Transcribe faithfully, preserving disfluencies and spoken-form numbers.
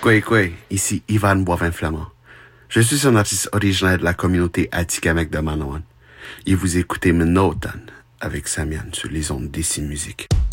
Quoi, quoi, ici Ivan Boivin-Flamand. Je suis un artiste originaire de la communauté Atikamekw de Manawan. Et vous écoutez Menotan avec Samian sur les ondes d'Ici Musique.